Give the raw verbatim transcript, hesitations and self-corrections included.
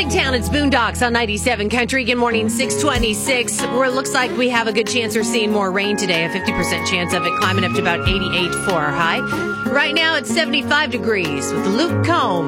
Town, it's Boondocks on ninety-seven Country. Good morning, six twenty-six. Where it looks like we have a good chance of seeing more rain today, a fifty percent chance of it, climbing up to about eighty-eight for our high. Right now, it's seventy-five degrees with Luke Combs.